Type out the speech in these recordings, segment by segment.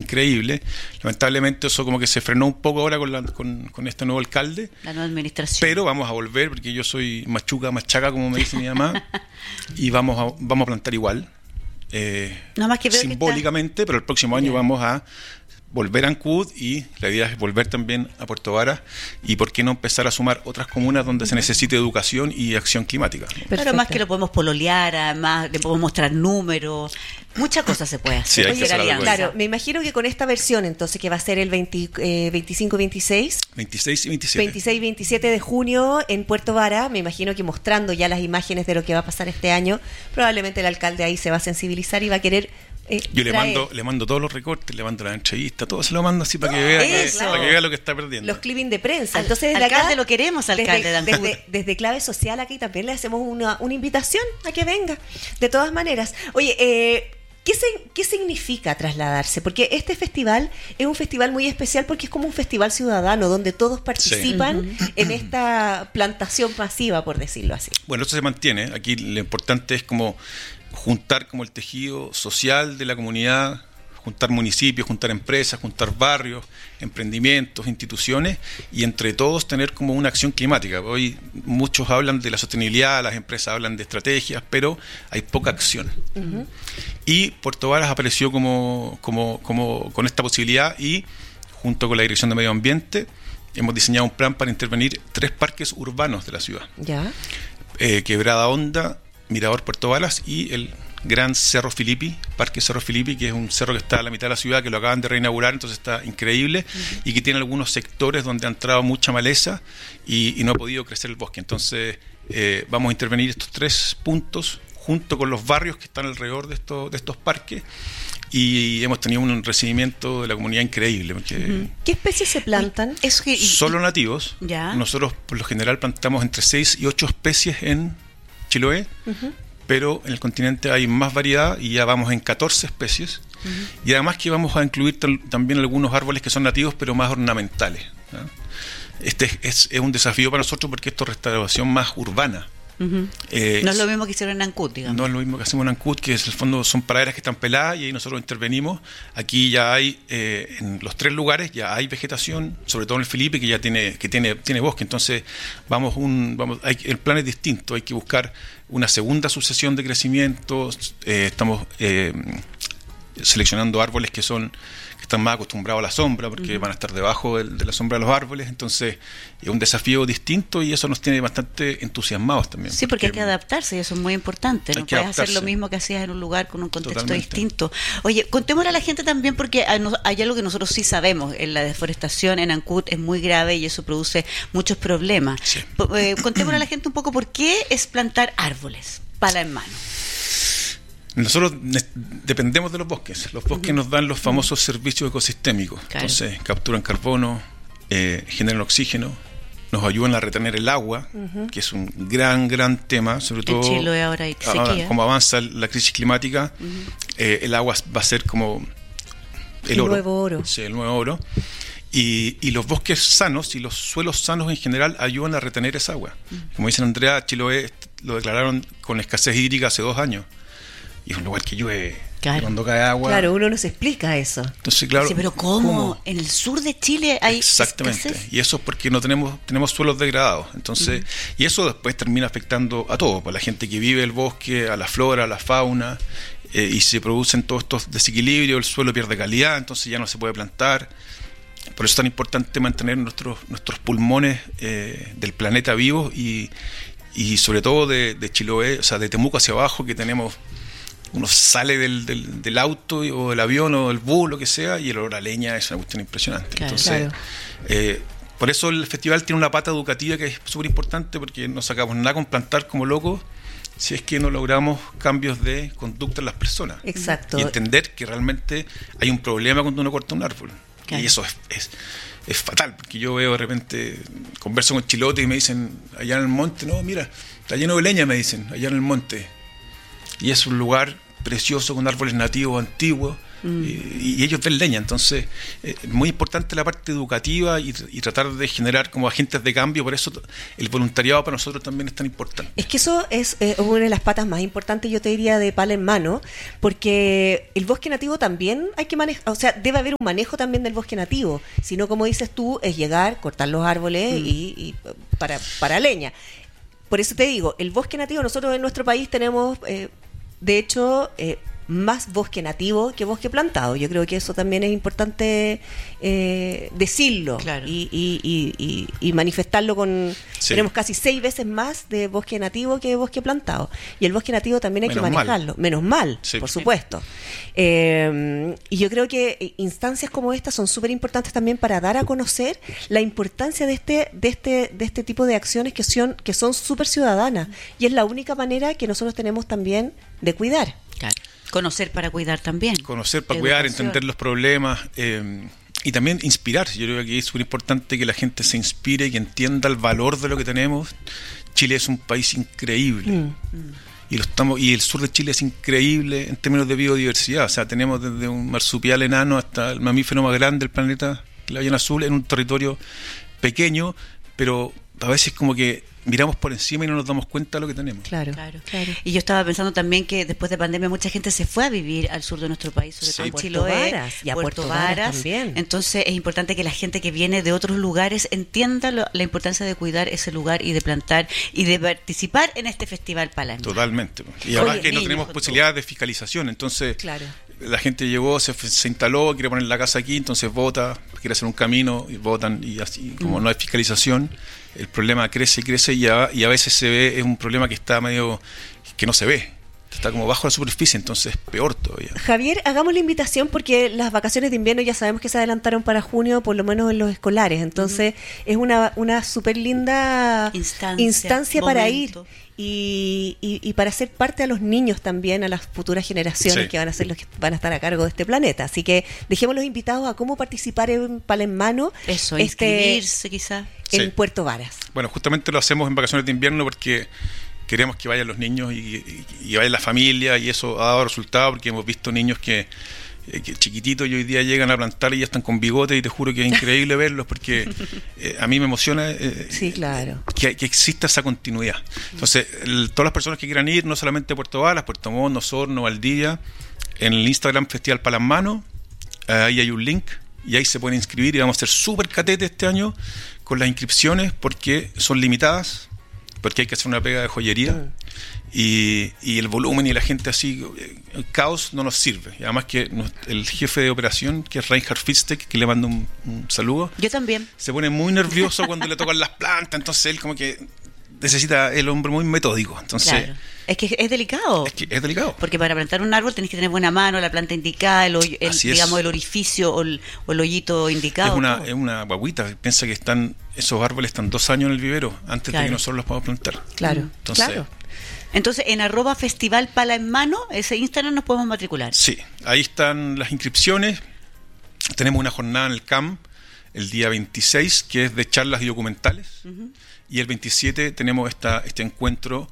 increíble. Lamentablemente eso como que se frenó un poco ahora con este nuevo alcalde. La nueva administración. Pero vamos a volver, porque yo soy machaca, como me dice mi mamá, y vamos a plantar igual. No más que veo simbólicamente, pero el próximo año vamos a volver a Ancud y la idea es volver también a Puerto Varas y por qué no empezar a sumar otras comunas donde se necesite educación y acción climática, ¿no? Pero más que lo podemos pololear, además le podemos mostrar números, muchas cosas se puede hacer. Sí, hay que hacer algo. Claro, me imagino que con esta versión entonces que va a ser el 25 26 y 27 26 y 27 de junio en Puerto Varas, me imagino que mostrando ya las imágenes de lo que va a pasar este año, probablemente el alcalde ahí se va a sensibilizar y va a querer yo le mando todos los recortes, le mando las entrevistas, todo se lo mando así para que vea lo que está perdiendo. Los clipping de prensa. Entonces, desde alcalde acá, lo queremos, alcalde de Ancud. Desde Clave Social aquí también le hacemos una invitación a que venga. De todas maneras. Oye, ¿qué significa trasladarse? Porque este festival es un festival muy especial porque es como un festival ciudadano donde todos participan en esta plantación masiva, por decirlo así. Bueno, esto se mantiene. Aquí lo importante es como juntar como el tejido social de la comunidad, juntar municipios, juntar empresas, juntar barrios, emprendimientos, instituciones y entre todos tener como una acción climática. Hoy muchos hablan de la sostenibilidad, las empresas hablan de estrategias, pero hay poca acción. Y Puerto Varas apareció como con esta posibilidad y junto con la Dirección de Medio Ambiente hemos diseñado un plan para intervenir 3 parques urbanos de la ciudad. ¿Ya? Quebrada Honda, Mirador Puerto Varas y el Gran Cerro Filipi, Parque Cerro Filipi, que es un cerro que está a la mitad de la ciudad, que lo acaban de reinaugurar, entonces está increíble y que tiene algunos sectores donde ha entrado mucha maleza y no ha podido crecer el bosque. Entonces vamos a intervenir estos 3 puntos junto con los barrios que están alrededor de estos parques y hemos tenido un recibimiento de la comunidad increíble. Porque ¿qué especies se plantan? Solo nativos. ¿Ya? Nosotros por lo general plantamos entre 6 y 8 especies en Chiloé, pero en el continente hay más variedad y ya vamos en 14 especies y además que vamos a incluir también algunos árboles que son nativos pero más ornamentales, ¿no? Este es un desafío para nosotros porque esto es restauración más urbana. No es lo mismo que hicieron en Ancud, digamos. No es lo mismo que hacemos en Ancud, que en el fondo son praderas que están peladas y ahí nosotros intervenimos. Aquí ya hay, en los 3 lugares ya hay vegetación, sobre todo en el Felipe, que ya tiene bosque. Entonces el plan es distinto, hay que buscar una segunda sucesión de crecimiento. Estamos seleccionando árboles que están más acostumbrados a la sombra porque van a estar debajo de la sombra de los árboles, entonces es un desafío distinto y eso nos tiene bastante entusiasmados también. Sí, porque hay que adaptarse y eso es muy importante, no puedes hacer lo mismo que hacías en un lugar con un contexto distinto. Oye, contémosle a la gente también porque hay algo que nosotros sí sabemos, la deforestación en Ancud es muy grave y eso produce muchos problemas. Sí. Contémosle a la gente un poco por qué es plantar árboles, pala en mano. Nosotros dependemos de los bosques. Los bosques nos dan los famosos servicios ecosistémicos. Claro. Entonces, capturan carbono, generan oxígeno, nos ayudan a retener el agua, que es un gran tema, sobre todo en Chile ahora hay sequía. Como avanza la crisis climática, el agua va a ser como el oro. Nuevo oro. Sí, el nuevo oro. Y los bosques sanos y los suelos sanos en general ayudan a retener esa agua. Como dice Andrea, Chiloé lo declararon con escasez hídrica hace 2 años. Y es un lugar que llueve, cuando cae agua. Claro, uno no se explica eso. Entonces, claro. Sí, pero ¿cómo? En el sur de Chile hay exactamente. escasez. Y eso es porque no tenemos suelos degradados. Entonces, y eso después termina afectando a todo, a la gente que vive el bosque, a la flora, a la fauna, y se producen todos estos desequilibrios, el suelo pierde calidad, entonces ya no se puede plantar. Por eso es tan importante mantener nuestros pulmones del planeta vivos y sobre todo de Chiloé, o sea, de Temuco hacia abajo, que tenemos. Uno sale del auto o del avión o del bus, lo que sea, y el olor a leña es una cuestión impresionante. Claro, entonces, por eso el festival tiene una pata educativa que es súper importante, porque no sacamos nada con plantar como locos si es que no logramos cambios de conducta en las personas. Exacto. Y entender que realmente hay un problema cuando uno corta un árbol. Claro. Y eso es fatal, porque yo veo de repente, converso con chilotes y me dicen, allá en el monte, no, mira, está lleno de leña, me dicen, allá en el monte. Y es un lugar precioso con árboles nativos antiguos y ellos ven leña. Entonces es muy importante la parte educativa y tratar de generar como agentes de cambio. Por eso el voluntariado para nosotros también es tan importante. Es que eso es una de las patas más importantes, yo te diría, de Pala en Mano, porque el bosque nativo también hay que manejar, o sea, debe haber un manejo también del bosque nativo, si no, como dices tú, es llegar, cortar los árboles y para leña. Por eso te digo, el bosque nativo, nosotros en nuestro país tenemos, de hecho, más bosque nativo que bosque plantado. Yo creo que eso también es importante decirlo, claro, y manifestarlo con... Sí. Tenemos casi 6 veces más de bosque nativo que de bosque plantado. Y el bosque nativo también hay que manejarlo. Menos mal, sí, por supuesto. Y yo creo que instancias como estas son súper importantes también para dar a conocer la importancia de este tipo de acciones que son súper ciudadanas. Y es la única manera que nosotros tenemos también de cuidar. Claro. Conocer para cuidar también. Conocer para cuidar, entender los problemas y también inspirar. Yo creo que es súper importante que la gente se inspire y que entienda el valor de lo que tenemos. Chile es un país increíble. Y el sur de Chile es increíble en términos de biodiversidad. O sea, tenemos desde un marsupial enano hasta el mamífero más grande del planeta, la ballena azul, en un territorio pequeño, pero a veces como que miramos por encima y no nos damos cuenta de lo que tenemos. Claro. Y yo estaba pensando también que después de pandemia mucha gente se fue a vivir al sur de nuestro país, sobre todo en Chiloé y a Puerto Varas también. Entonces es importante que la gente que viene de otros lugares entienda la importancia de cuidar ese lugar y de plantar y de participar en este festival Pala en Mano. Totalmente. Y además que no tenemos posibilidad de fiscalización, entonces la gente llegó, se instaló, quiere poner la casa aquí, entonces vota, quiere hacer un camino y votan, y así como no hay fiscalización, el problema crece y a veces se ve, es un problema que está medio, que no se ve, está como bajo la superficie, entonces es peor todavía. Javier, hagamos la invitación porque las vacaciones de invierno ya sabemos que se adelantaron para junio, por lo menos en los escolares, entonces es una súper linda instancia para ir. Y para ser parte a los niños también, a las futuras generaciones que van a ser los que van a estar a cargo de este planeta. Así que dejemos los invitados a cómo participar en Pala en Mano. Eso, inscribirse quizás. En Puerto Varas. Bueno, justamente lo hacemos en vacaciones de invierno porque queremos que vayan los niños y vaya la familia, y eso ha dado resultado porque hemos visto niños que chiquititos y hoy día llegan a plantar y ya están con bigote, y te juro que es increíble verlos porque a mí me emociona que exista esa continuidad. Entonces, todas las personas que quieran ir, no solamente a Puerto Varas, Puerto Montt, Osorno, Valdivia, en el Instagram Festival Pala en Mano, ahí hay un link y ahí se pueden inscribir, y vamos a ser súper catetes este año con las inscripciones porque son limitadas, porque hay que hacer una pega de joyería. Y el volumen y la gente así, el caos no nos sirve. Y además que el jefe de operación, que es Reinhard Fitzek, que le mando un saludo, yo también, se pone muy nervioso cuando le tocan las plantas, entonces él como que necesita el hombre muy metódico. Entonces, es que es delicado. Es delicado. Porque para plantar un árbol tenés que tener buena mano, la planta indicada, el orificio o el hoyito indicado. Es una guaguita. Piensa que esos árboles están 2 años en el vivero antes de que nosotros los podamos plantar. Entonces, en @Festival Pala en Mano, ese Instagram, nos podemos matricular. Sí, ahí están las inscripciones. Tenemos una jornada en el CAM el día 26, que es de charlas y documentales. Y el 27 tenemos este encuentro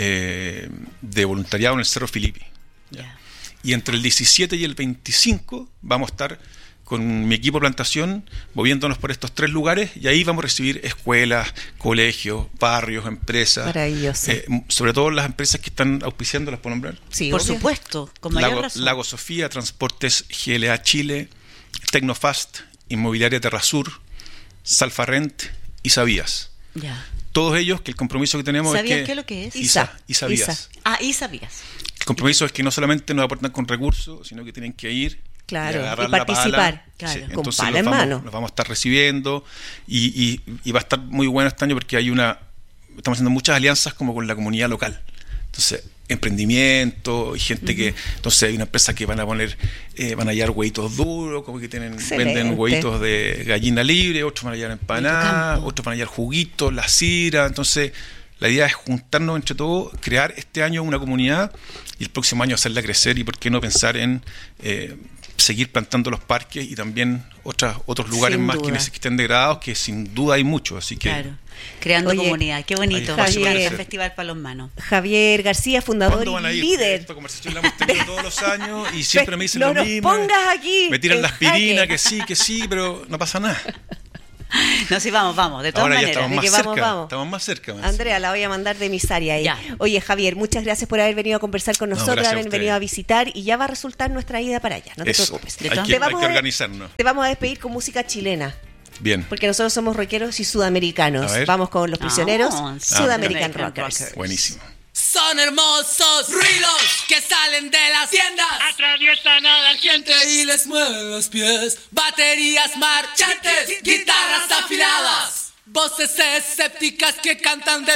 de voluntariado en el Cerro Filipi. Y entre el 17 y el 25 vamos a estar con mi equipo de plantación moviéndonos por estos 3 lugares, y ahí vamos a recibir escuelas, colegios, barrios, empresas. Maravilloso. Sobre todo las empresas que están auspiciando, ¿las puedo nombrar? Sí, por supuesto, con mayor razón. Lago Sofía, Transportes GLA Chile, Tecnofast, Inmobiliaria Terrasur, Salfarrent y Sabías. Todos ellos, que el compromiso que tenemos es que... ¿Sabías qué es lo que es? Sabías. Y Sabías. El compromiso es que no solamente nos aportan con recursos, sino que tienen que ir y participar, con pala en mano. Nos vamos a estar recibiendo y va a estar muy bueno este año porque estamos haciendo muchas alianzas como con la comunidad local. Entonces, emprendimiento y gente entonces hay una empresa que van a hallar huevitos duros, como que venden huevitos de gallina libre, otros van a hallar empanadas, otros van a hallar juguitos, la sidra. Entonces, la idea es juntarnos entre todos, crear este año una comunidad y el próximo año hacerla crecer, y por qué no pensar en seguir plantando los parques y también otros lugares Sin más duda. que estén degradados, que sin duda hay muchos, así que Claro. Creando comunidad, qué bonito. Javier, Festival Palomano. Javier García, fundador ¿cuándo van a y ir? líder. Esta conversación la hemos tenido todos los años y siempre me dicen no lo nos mismo. pongas aquí Me tiran en la aspirina, jaque. que sí, pero no pasa nada. No, sí, vamos, de todas Ahora ya maneras. estamos más que cerca. vamos. Estamos más cerca. más. Andrea, la voy a mandar de emisaria ahí. Ya. Oye, Javier, muchas gracias por haber venido a conversar con nosotros, gracias a haber ustedes. venido a visitar y ya va a resultar nuestra ida para allá. No te Eso. preocupes. Hay Te que vamos a- organizarnos. Te vamos a despedir con música chilena. Bien. Porque nosotros somos rockeros y sudamericanos. A ver. Vamos con Los Prisioneros, Sudamerican American Rockers. Buenísimo. Son hermosos ruidos que salen de las tiendas, atraviesan a la gente y les mueven los pies. Baterías marchantes, guitarras afiladas, voces escépticas que cantan de